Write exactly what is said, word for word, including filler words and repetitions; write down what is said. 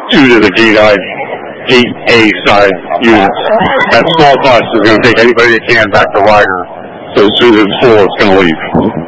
two to the gate I, gate A side units. That small bus is going to take anybody that can back to Ryder. So as soon as it's full, it's going to leave.